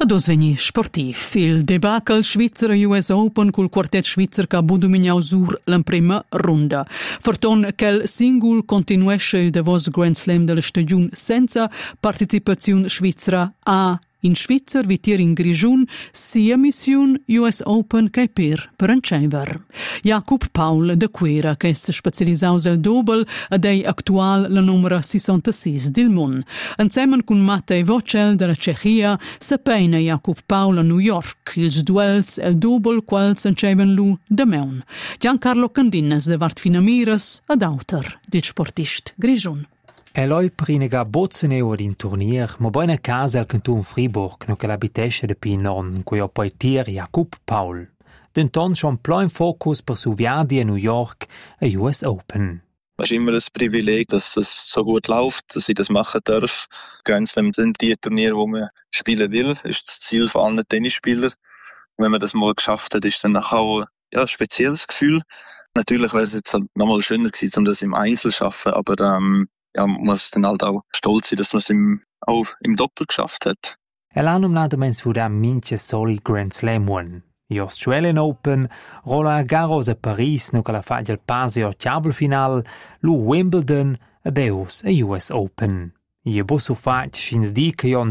Ados vegni sportiv. Il debacle svizzer US Open col quartet svizzer che ha dominato sur la prima ronda. Forton quel singul continuesce il davos Grand Slam della stagione senza partecipazione svizzera a in Svizzer vitier in Grigiun sia mission US Open che per Encever. Jacob Paul de Quera, che è specializzato al double ed è attual la numero 66 del mondo. Insieme con Matej Vocel della Cechia, sapena Jacob Paul a New York, ils duels el double quals enceven lu de meun. Giancarlo Candines de Vart Finamiras ed autor del sportist Grigiun. Eloi prinega bozzeneu ad in turnier, ma buona casa al canton Fribourg, no che l'abitesce de Pinon, cui ho poi tier Jacob Paul. Denton schon plein Fokus per su viadi a New York a US Open. Es ist immer ein Privileg, dass es so gut läuft, dass ich das machen darf. Grand Slam sind die Turniere, wo man spielen will, ist das Ziel von allen Tennisspielern. Wenn man das mal geschafft hat, ist dann auch ein spezielles Gefühl. Natürlich wäre es jetzt halt nochmal schöner gewesen, um das im Einzel zu schaffen, aber man muss dann halt auch stolz sein, dass man es auch im Doppel geschafft hat. L'anno mens fu da minche soli Grand Slam won. I Australian Open, Roland Garros a Paris, no che la fa il passe al final, lu Wimbledon e deus a US Open. I bosso fac schins di che jon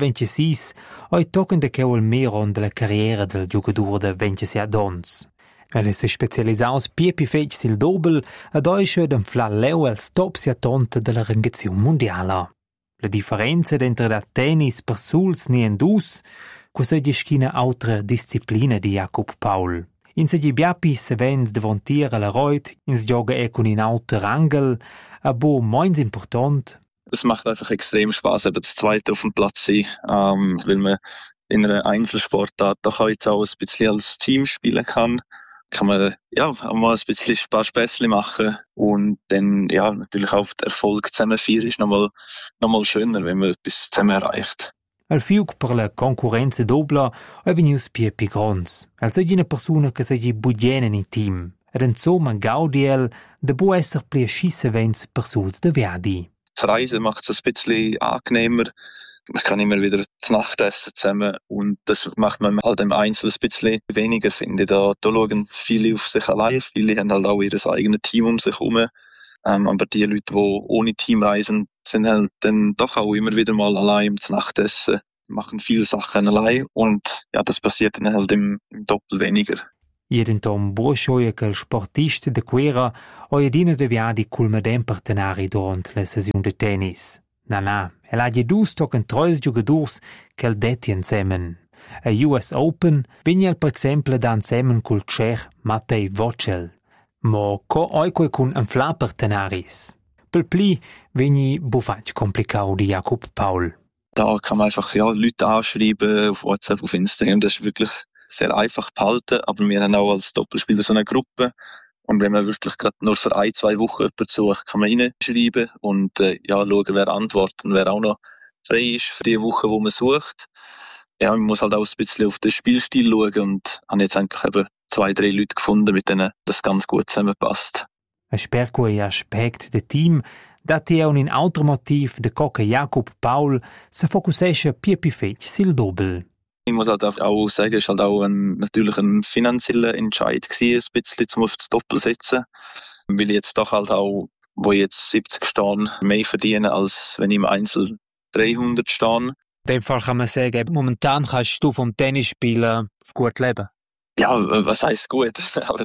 2026 oi tocken de quel meron della carriera del giocatore de 27 ans. Elle si specializzaus piepi fetg sil dobel ed oi schöden flalleu als top siatonte della rangazione mondiala. La differenza d'entre da tennis per suls ni en dus, quasi gischina altra disciplina di Jacob Paul. In se gi biapi se vend devontier alla reut, ins gioga con in alter Angel, a bo moins important. Es macht einfach extrem Spaß, eben das Zweite auf dem Platz sein, weil man in einer Einzelsportart doch heute auch ein bisschen als Team spielen kann man auch mal ein bisschen ein paar Späßchen machen und dann natürlich auch der Erfolg zusammen feiern ist nochmal schöner, wenn man etwas zusammen erreicht. Al fiug per la concorrenza dobla è venius piepi grons. Al sei una persona che sei bugiena in team. Ed insomma gaudiel de bo esser pli schisse events per suls de viadi. Das Reisen macht es ein bisschen angenehmer. Man kann immer wieder zu Nacht essen zusammen und das macht man halt im Einzel ein bisschen weniger, finde ich. Da schauen viele auf sich allein, viele haben halt auch ihr eigenes Team um sich herum. Aber die Leute, die ohne Team reisen, sind halt dann doch auch immer wieder mal allein zu Nacht essen, machen viele Sachen allein und das passiert dann halt im Doppel weniger. Jeden Tom Burschoia che il sportista de Quera oiadina de viadi culmedem partenari durant la session de tennis. Na, ha dus tochen treis giocadors che detti insemen. A US Open vigna per exemple da insemen col Cech Matej Vocel. Ma co oique cun un fla partenaris. Pel pli vigni bufac complicau di Jacob Paul. Da kann man einfach Leute anschreiben auf WhatsApp, auf Instagram, das ist wirklich sehr einfach behalten, aber wir haben auch als Doppelspieler so eine Gruppe. Und wenn man wirklich gerade nur für 1-2 Wochen jemanden sucht, kann man reinschreiben und schauen, wer antwortet und wer auch noch frei ist für die Woche, wo man sucht. Man muss halt auch ein bisschen auf den Spielstil schauen und habe jetzt eigentlich eben 2-3 Leute gefunden, mit denen das ganz gut zusammenpasst. Ein sperrquei aspect de team, dat è un altro motiv de cocca Jacob Paul se focussesce piepi fetg sil doppel. Ich muss halt auch sagen, es war halt auch natürlich ein finanzieller Entscheid gewesen, ein bisschen zum auf das Doppel setzen. Weil ich jetzt doch halt auch, wo ich jetzt 70 stehe, mehr verdiene, als wenn ich im Einzel 300 stehe. In dem Fall kann man sagen, momentan kannst du vom Tennisspielen gut leben. Ja, was heisst gut? Aber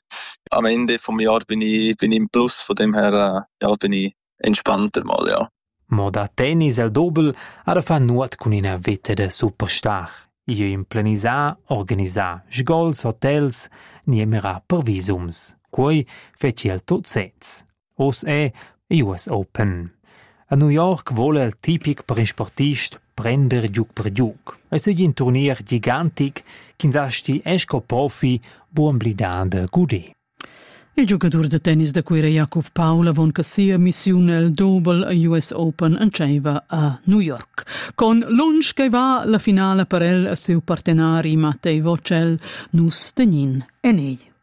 am Ende vom Jahr bin ich im Plus, von dem her bin ich entspannter mal, ja. Ma da tennis el doppel ha da fa nuot con una vetta de superstar. Io implenisà, organisà, sgols, hotels, niemera per visums. Quei feci el tot sets. Os è US Open. A New York vuole il tipic per un sportist prender giuc per giuc. E se un turnier gigantic, chinsasti esco profi, buon blidade gudi. Il giocatore de tennis da Quera Jacob Paul avon che sia missione al double a US Open anceva a New York. Con lunch che va la finale per el a seu partenari Matej Vocel nus tegnin en ei.